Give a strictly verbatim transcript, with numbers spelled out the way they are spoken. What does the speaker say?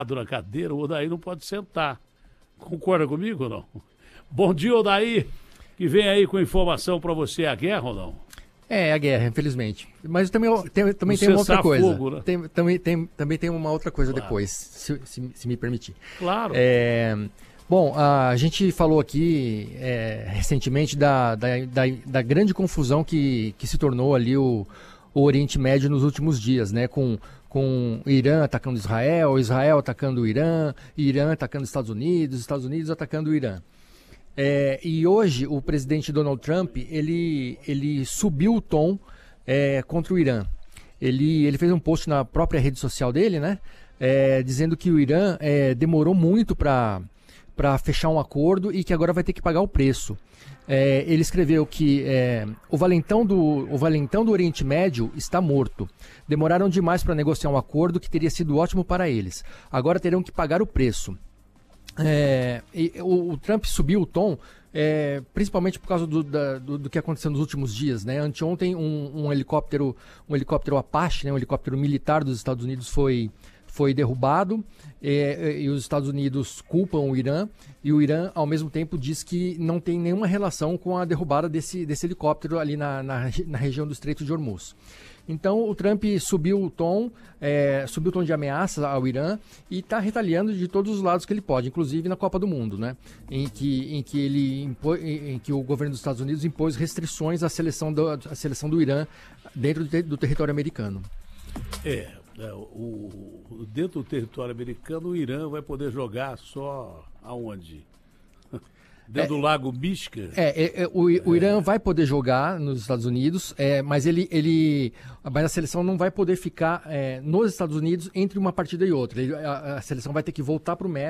na cadeira, o Odair não pode sentar. Concorda comigo ou não? Bom dia, Odair, que vem aí com informação para você. É a guerra ou não? É, a guerra, infelizmente. Mas também tem, também tem uma outra coisa. Fogo, né? tem, também, tem, também tem uma outra coisa claro. depois, se, se, se me permitir. Claro. É, bom, a gente falou aqui é, recentemente da, da, da, da grande confusão que, que se tornou ali o, o Oriente Médio nos últimos dias, né? Com, com o Irã atacando Israel, Israel atacando o Irã, Irã atacando os Estados Unidos, Estados Unidos atacando o Irã. É, e hoje o presidente Donald Trump, ele, ele subiu o tom é, contra o Irã. Ele, ele fez um post na própria rede social dele, né? É, dizendo que o Irã é, demorou muito para para fechar um acordo e que agora vai ter que pagar o preço. É, ele escreveu que é, o, valentão do, o valentão do Oriente Médio está morto. Demoraram demais para negociar um acordo que teria sido ótimo para eles. Agora terão que pagar o preço. É, e, o, o Trump subiu o tom, é, principalmente por causa do, da, do, do que aconteceu nos últimos dias, né? Anteontem um, um helicóptero, um helicóptero Apache, né? Um helicóptero militar dos Estados Unidos foi, foi derrubado é, e os Estados Unidos culpam o Irã e o Irã ao mesmo tempo diz que não tem nenhuma relação com a derrubada desse, desse helicóptero ali na, na, na região do Estreito de Hormuz. Então o Trump subiu o tom, é, subiu o tom de ameaça ao Irã e está retaliando de todos os lados que ele pode, inclusive na Copa do Mundo, né? Em que, em que, ele impo, em que o governo dos Estados Unidos impôs restrições à seleção do, à seleção do Irã dentro do, do território americano. É, o, dentro do território americano o Irã vai poder jogar só aonde? Dentro é, do Lago Mística? É, é, é o, o Irã é. vai poder jogar nos Estados Unidos, é, mas ele, ele, mas a seleção não vai poder ficar é, nos Estados Unidos entre uma partida e outra. Ele, a, a seleção vai ter que voltar para o México.